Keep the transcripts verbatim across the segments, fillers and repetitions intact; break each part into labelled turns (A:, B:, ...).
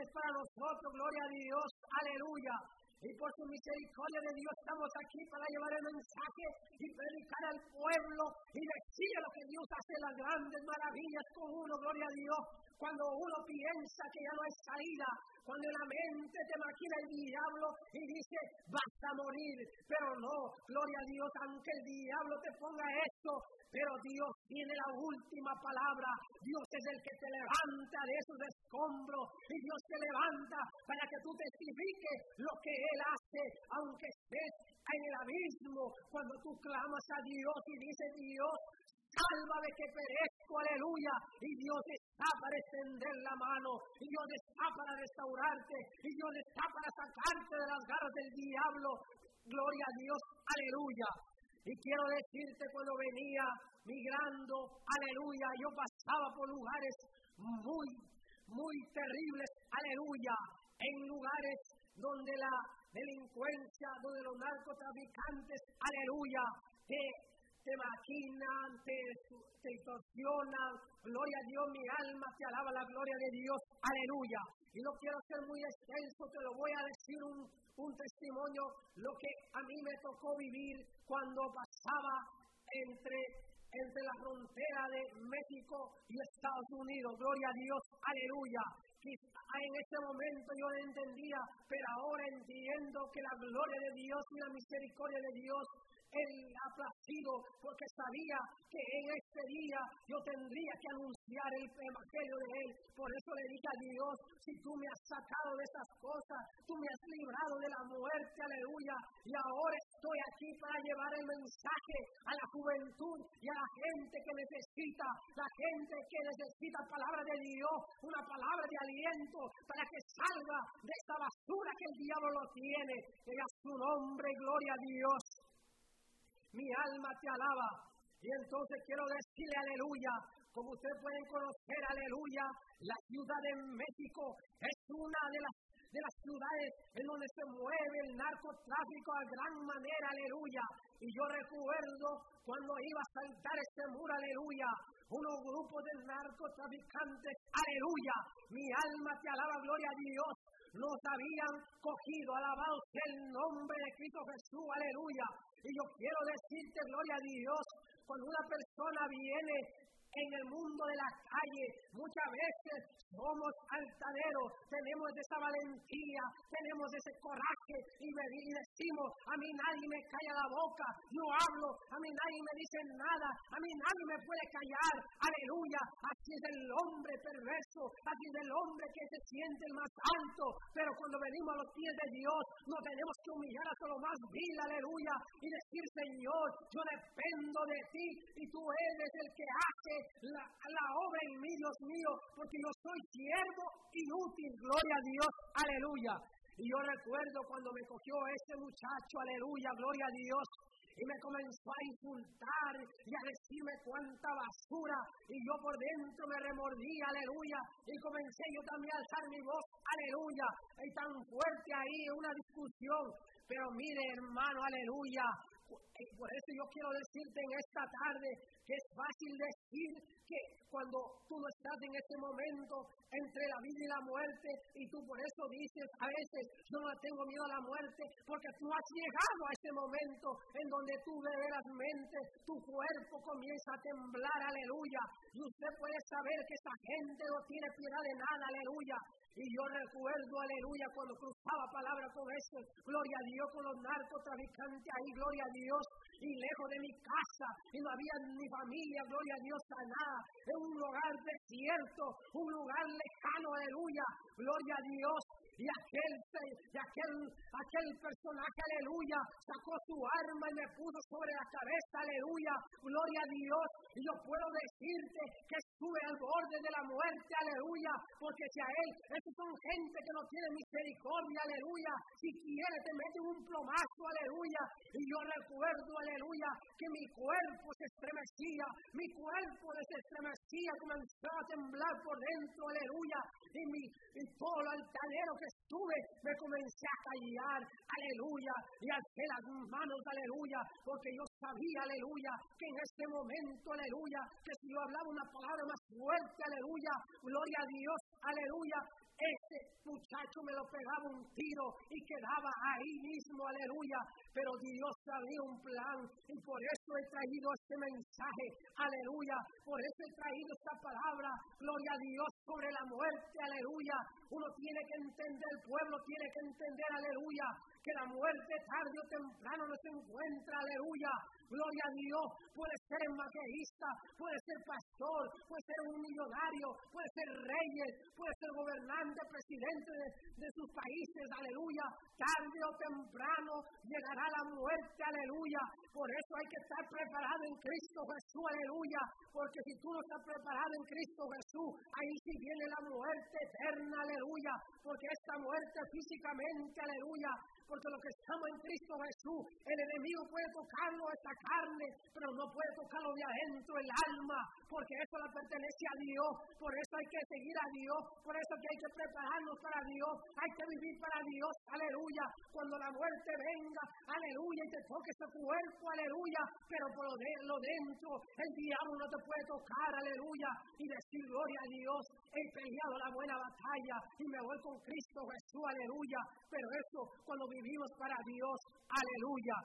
A: es para nosotros, gloria a Dios, aleluya. Y por su misericordia de Dios estamos aquí para llevar el mensaje y predicar al pueblo y decir lo que Dios hace las grandes maravillas con uno, gloria a Dios. Cuando uno piensa que ya no hay salida, cuando en la mente te maquina el diablo y dice, vas a morir, pero no, gloria a Dios, aunque el diablo te ponga esto, pero Dios tiene la última palabra. Dios es el que te levanta de esos escombros y Dios te levanta para que tú testifiques lo que Él hace, aunque estés en el abismo. Cuando tú clamas a Dios y dices, Dios, sálvame que perezco, aleluya, y Dios está para extender la mano, y Dios está para restaurarte, y Dios está para sacarte de las garras del diablo, gloria a Dios, aleluya. Y quiero decirte, cuando venía migrando, aleluya, yo pasaba por lugares muy, muy terribles, aleluya, en lugares donde la delincuencia, donde los narcotraficantes, aleluya, te, te maquinan, te, te extorsionan, gloria a Dios, mi alma te alaba la gloria de Dios, aleluya. Y no quiero ser muy extenso, te lo voy a decir un, un testimonio, lo que a mí me tocó vivir cuando pasaba entre, entre la frontera de México y Estados Unidos, gloria a Dios, aleluya. En ese momento yo no entendía, pero ahora entiendo que la gloria de Dios y la misericordia de Dios Él ha placido, porque sabía que en este día yo tendría que anunciar el evangelio de Él. Por eso le dije a Dios, si tú me has sacado de esas cosas, tú me has librado de la muerte, aleluya, y ahora estoy aquí para llevar el mensaje a la juventud y a la gente que necesita, la gente que necesita palabra de Dios, una palabra de aliento para que salga de esta basura que el diablo lo tiene. Que a su nombre, gloria a Dios. Mi alma te alaba. Y entonces quiero decirle aleluya, como ustedes pueden conocer, aleluya, la Ciudad de México es una de las, de las ciudades en donde se mueve el narcotráfico a gran manera, aleluya. Y yo recuerdo cuando iba a saltar este muro, aleluya, unos grupos de narcotraficantes, aleluya, mi alma te alaba, gloria a Dios, nos habían cogido, alabado sea el nombre de Cristo Jesús, aleluya. Y yo quiero decirte, gloria a Dios, cuando una persona viene en el mundo de la calle, muchas veces somos altaneros, tenemos esa valentía, tenemos ese coraje y, me, y decimos, a mí nadie me calla la boca, yo hablo, a mí nadie me dice nada, a mí nadie me puede callar, aleluya. Así es el hombre perverso, así es el hombre que se siente el más alto, pero cuando venimos a los pies de Dios, nos tenemos que humillar hasta lo más vil, aleluya, y decir, Señor, yo dependo de ti y tú eres el que hace la, la obra en mí, Dios mío, porque yo soy siervo inútil, gloria a Dios, aleluya. Y yo recuerdo cuando me cogió ese muchacho, aleluya, gloria a Dios, y me comenzó a insultar y a decirme cuánta basura, y yo por dentro me remordí, aleluya, y comencé yo también a alzar mi voz, aleluya, y tan fuerte ahí una discusión. Pero mire, hermano, aleluya, por eso yo quiero decirte en esta tarde que es fácil decir que cuando tú no estás en este momento entre la vida y la muerte, y tú por eso dices a veces, yo no tengo miedo a la muerte, porque tú has llegado a ese momento en donde tú de veras mente, tu cuerpo comienza a temblar, aleluya, y usted puede saber que esa gente no tiene piedad de nada, aleluya. Y yo recuerdo, aleluya, cuando cruzaba palabra con eso, gloria a Dios, con los narcotraficantes ahí, gloria a Dios, y lejos de mi casa, y no había ni familia, gloria a Dios, a nada, en un lugar desierto, un lugar lejano, aleluya, gloria a Dios. Y aquel, y aquel, aquel personaje, aleluya, sacó su arma y me puso sobre la cabeza, aleluya, gloria a Dios. Y yo puedo decirte que estuve al borde de la muerte, aleluya, porque si a él, estos son gente que no tiene misericordia, aleluya, si quiere te mete un plomazo, aleluya. Y yo recuerdo, aleluya, que mi cuerpo se estremecía, mi cuerpo se estremecía, comenzó a temblar por dentro, aleluya, y, mi, y todo el altanero que estuve, me comencé a callar, aleluya, y alcé las manos, aleluya, porque yo sabía, aleluya, que en este momento, aleluya, que si yo hablaba una palabra más fuerte, aleluya, gloria a Dios, aleluya, ese lo pegaba un tiro y quedaba ahí mismo, aleluya. Pero Dios sabía un plan y por eso he traído este mensaje, aleluya. Por eso he traído esta palabra, gloria a Dios, sobre la muerte, aleluya. Uno tiene que entender, el pueblo tiene que entender, aleluya, que la muerte tarde o temprano nos encuentra, aleluya. Gloria a Dios, puede ser maquillista, puede ser pastor, puede ser un millonario, puede ser reyes, puede ser gobernante, presidente de, de sus países, aleluya. Tarde o temprano llegará la muerte, aleluya. Por eso hay que estar preparado en Cristo Jesús, aleluya. Porque si tú no estás preparado en Cristo Jesús, ahí sí viene la muerte eterna, aleluya. Porque esta muerte físicamente, aleluya. Porque lo que estamos en Cristo Jesús, el enemigo puede tocarlo, esta carne, pero no puede tocarlo de adentro, el alma, porque eso le pertenece a Dios. Por eso hay que seguir a Dios, por eso que hay que prepararnos para Dios, hay que vivir para Dios, aleluya. Cuando la muerte venga, aleluya, y te toque ese cuerpo, aleluya, pero por lo, de, lo dentro, el diablo no te puede tocar, aleluya, y decir gloria a Dios, he peleado la buena batalla y me voy con Cristo Jesús, aleluya. Pero eso, cuando vivimos para Dios, aleluya.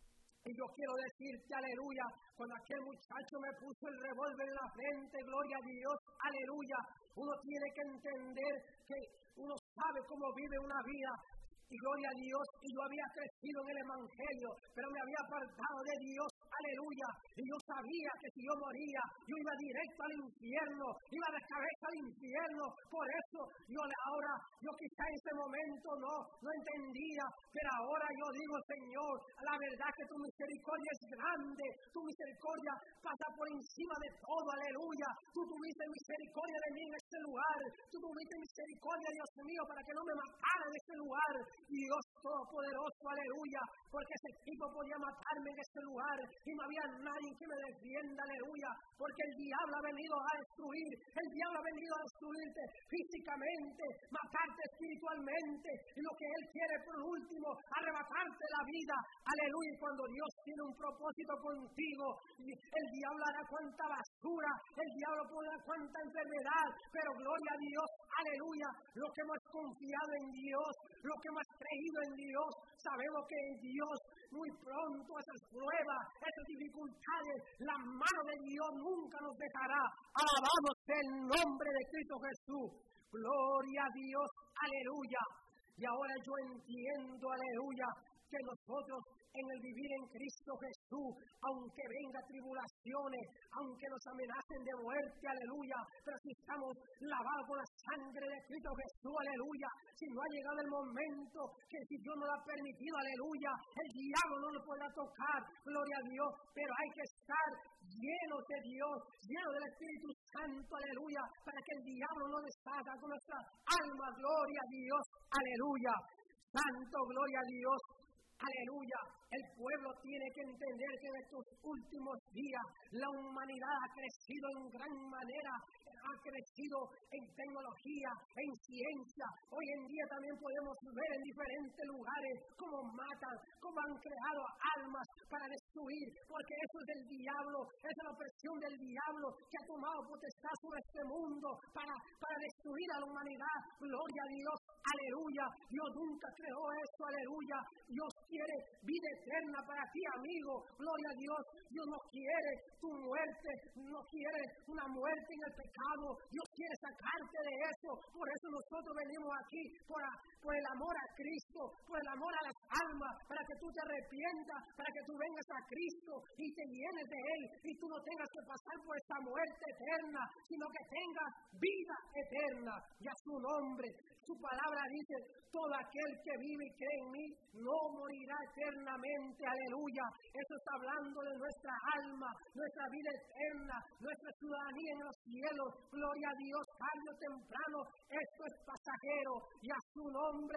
A: Y yo quiero decirte, aleluya, cuando aquel muchacho me puso el revólver en la frente, gloria a Dios, aleluya. Uno tiene que entender que uno sabe cómo vive una vida. Y gloria a Dios, y yo había crecido en el Evangelio, pero me había apartado de Dios, aleluya. Y yo sabía que si yo moría, yo iba directo al infierno, iba de cabeza al infierno. Por eso yo ahora, yo quizá en ese momento no, no entendía, pero ahora yo digo, Señor, la verdad que tu misericordia es grande, tu misericordia pasa por encima de todo, aleluya. Tú tuviste misericordia de mí en este lugar, tú tuviste misericordia, Dios mío, para que no me matara en este lugar. Dios todopoderoso, aleluya, porque ese tipo podía matarme en este lugar y no había nadie que me defienda, aleluya, porque el diablo ha venido a destruir, el diablo ha venido a destruirte físicamente, matarte espiritualmente, y lo que él quiere por último, arrebatarte la vida, aleluya. Y cuando Dios tiene un propósito contigo, el diablo hará cuanta basura, el diablo pondrá cuanta enfermedad, pero gloria a Dios, aleluya, lo que hemos confiado en Dios, lo que hemos creído en Dios, sabemos que en Dios muy pronto esas pruebas, esas dificultades, la mano de Dios nunca nos dejará. Alabamos el nombre de Cristo Jesús, gloria a Dios, aleluya. Y ahora yo entiendo, aleluya, que nosotros en el vivir en Cristo Jesús, aunque venga tribulaciones, aunque nos amenacen de muerte, aleluya, pero si estamos lavados con la sangre de Cristo Jesús, aleluya, si no ha llegado el momento que si Dios nos lo ha permitido, aleluya, el diablo no nos podrá tocar, gloria a Dios, pero hay que estar llenos de Dios, llenos del Espíritu Santo, aleluya, para que el diablo no deshaga con nuestra alma, gloria a Dios, aleluya, santo, gloria a Dios. Aleluya, el pueblo tiene que entender que en estos últimos días la humanidad ha crecido en gran manera, ha crecido en tecnología, en ciencia. Hoy en día también podemos ver en diferentes lugares cómo matan, cómo han creado almas para destruir, porque eso es del diablo, esa es la opresión del diablo que ha tomado potestad sobre este mundo para, para destruir a la humanidad. Gloria a Dios, aleluya. Dios nunca creó eso, aleluya. Dios quiere vida eterna para ti, amigo. Gloria a Dios. Dios no quiere tu muerte, no quiere una muerte en el pecado. Dios quiere sacarte de eso. Por eso nosotros venimos aquí, por, a, por el amor a Cristo, por el amor a las almas, para que tú te arrepientas, para que tú vengas a Cristo y te llenes de Él, y tú no tengas que pasar por esta muerte eterna, sino que tengas vida eterna. Y a su nombre, su palabra dice, todo aquel que vive y cree en mí, no morirá eternamente, aleluya. Eso está hablando de nuestra alma, nuestra vida eterna, nuestra ciudadanía en los cielos. Gloria a Dios, tarde o temprano, esto es pasajero, y a su nombre,